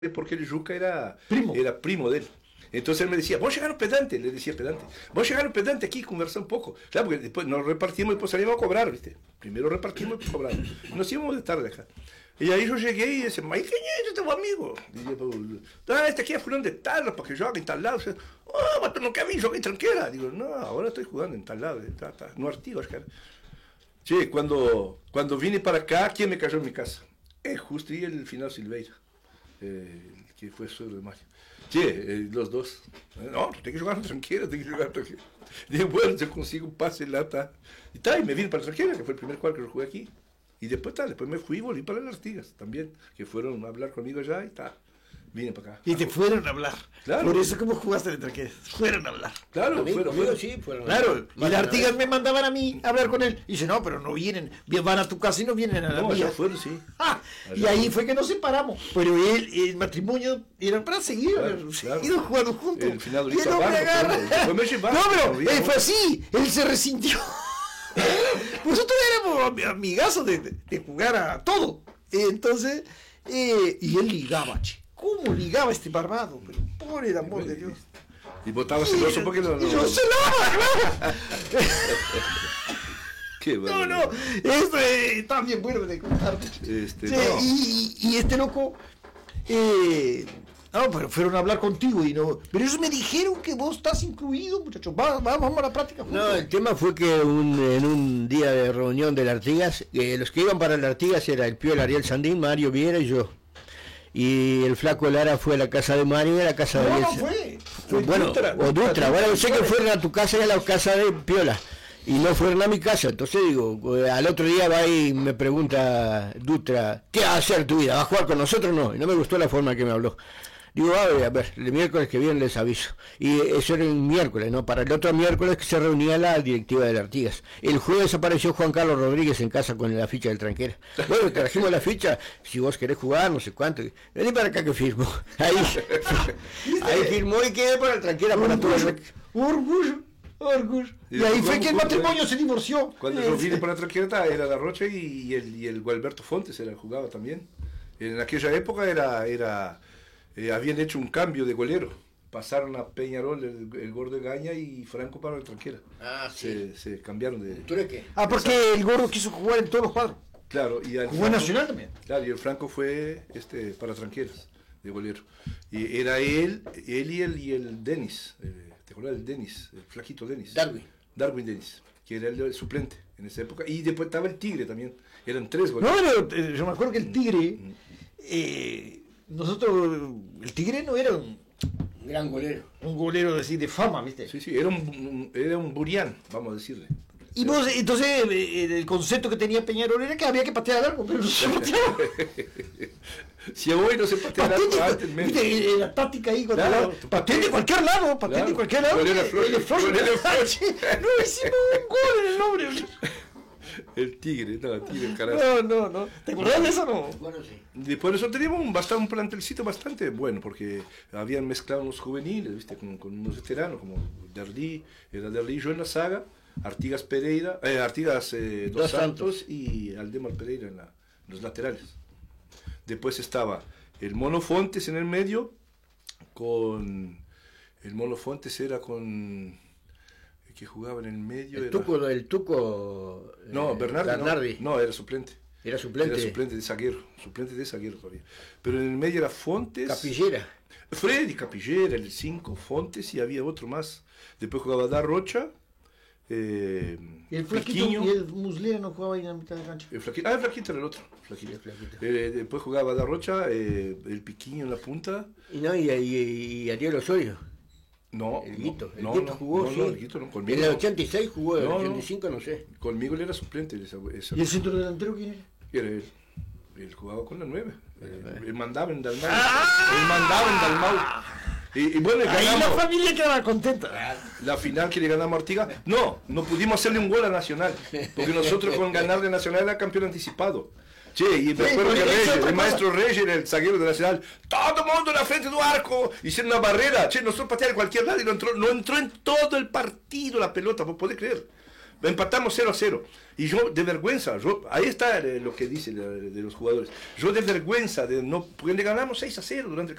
porque el Yuca era Primo. era primo de él. Entonces él me decía, vos llegaron pedante, le decía pedante, vos llegaron pedante aquí, conversar un poco. Claro, porque después nos repartimos y después salíamos a cobrar, ¿viste? Primero repartimos y después cobramos. Nos íbamos de tarde acá. Y ahí yo llegué y decía, ¿y quién es este amigo? Dije, este aquí es fulano de tal, para que yo haga en tal lado. Oh, no que aviso, aquí tranquila. Digo, no, ahora estoy jugando en tal lado, no Artigas, cara. Che, cuando vine para acá, ¿quién me cayó en mi casa? Justo y el final Silveira, que fue suegro de Mario. Che, los dos. No, tengo que jugar tranquilo, tengo que jugar tranquilo. Dije, bueno, yo consigo un pase en lata. Y me vine para Tranquera, que fue el primer cuadro que yo jugué aquí. Y después me fui y volví para las Artigas también, que fueron a hablar conmigo allá y vine para acá. Y te fueron a hablar. Claro. Por eso, ¿cómo jugaste de Tranquera? Fueron a hablar. Claro, Conmigo sí, fueron. Claro, y las Artigas me mandaban a mí a hablar con él. Y dice, no, pero no vienen, van a tu casa y no vienen a la No, mía. allá fueron, sí. Y ahí fue que nos separamos. Pero el matrimonio era para seguir, seguido jugando juntos. El final y el hombre agarra. Después me llevaron, No, pero no, fue así, él se resintió. Nosotros éramos amigazos de jugar a todo. Entonces, y él ligaba, che. ¿Cómo ligaba este barbado? Pero por el amor de Dios. Y botaba celoso porque no. Y yo celaba, claro. Qué bueno. No, esto está bien bueno de contarte. Sí, No. y este loco, no, pero fueron a hablar contigo y no. Pero ellos me dijeron que vos estás incluido, muchachos. Vamos a la práctica juntos. No, el tema fue que en un día de reunión de la Artigas, los que iban para la Artigas era el Piola Ariel Sandín, Mario Viera y yo. Y el flaco Lara fue a la casa de Mario y a la casa de Ariel. No fue. Bueno, Dutra. Bueno, yo sé que fueron a tu casa y a la casa de Piola. Y no fueron a mi casa. Entonces digo, al otro día va y me pregunta Dutra, ¿qué vas a hacer tu vida? ¿Vas a jugar con nosotros? No. Y no me gustó la forma que me habló. Digo, a ver, el miércoles que viene les aviso. Y eso era el miércoles, ¿no? Para el otro miércoles que se reunía la directiva de la Artigas. El jueves apareció Juan Carlos Rodríguez en casa con la ficha del Tranquera. Bueno, trajimos la ficha, si vos querés jugar, no sé cuánto. Vení para acá que firmo. Ahí firmó y quedé para el Tranquera para todo el... Orgullo. Y ahí fue que el matrimonio se divorció. Cuando yo vine para Tranquera era La Rocha y el Gualberto Fontes jugaba también. En aquella época habían hecho un cambio de golero. Pasaron a Peñarol el Gordo de Gaña y Franco para el Tranquera. Sí. Se cambiaron de... ¿Tureque? Porque el Gordo quiso jugar en todos los cuadros. Claro, y jugó en Nacional también. Claro, y el Franco fue para Tranqueras, de golero. Y era él y el Denis. ¿Te acuerdas del Denis? El flaquito Denis. Darwin Denis, que era el suplente en esa época. Y después estaba el Tigre también. Eran 3 goleros. No, pero yo me acuerdo que el Tigre... nosotros, el Tigre no era un gran golero. Un golero así de fama, ¿viste? Sí, era un burián, vamos a decirle. Y vos, entonces, el concepto que tenía Peñarol era que había que patear al arco, pero no se pateaba. Si hoy no se patea al arco, antes menos. ¿Viste? La táctica ahí, patee de cualquier lado, patee de cualquier lado. Flores. No hicimos un gol en el nombre. El Tigre, el carajo. No. ¿Te acordás de eso no? Bueno, sí. Después de eso teníamos un plantelcito bastante bueno, porque habían mezclado unos juveniles, ¿viste? Con unos veteranos, como Derlí, era Derlí yo en la saga, Artigas Dos Santos y Aldemar Pereira en los laterales. Después estaba el Mono Fontes en el medio, el Mono Fontes era con... que jugaba en el medio. El Tuco. No, Bernardi. No, era suplente. Era suplente de zaguero todavía. Pero en el medio era Fontes. Capillera. Freddy Capillera, el 5, Fontes y había otro más. Después jugaba Da Rocha. Y el flaquito y el Muslera no jugaba ahí en la mitad de la cancha. El flaquito era el otro. Flaquito. Después jugaba Da Rocha, el Piquiño en la punta. Y Ariel Osorio. No, el Guito jugó, sí. El Guito no, conmigo. En el 86 jugó, en el 85 no sé. Conmigo él era suplente. ¿Y el centro delantero quién era? Era él. Él jugaba con la 9. Él mandaba en Dalmau. Y bueno, ahí la familia quedaba contenta. La final que le ganamos a Artigas, no pudimos hacerle un gol a Nacional, porque nosotros con ganarle a Nacional era campeón anticipado. Che, y me acuerdo que el maestro Reyes, el zaguero de Nacional, todo el mundo en la frente del arco, hicieron una barrera, che, nosotros patear en cualquier lado y no entró en todo el partido la pelota, vos podés creer. empatamos 0-0. Y yo, de vergüenza, ahí está lo que dice de los jugadores. Yo de vergüenza, porque le ganamos 6-0 durante el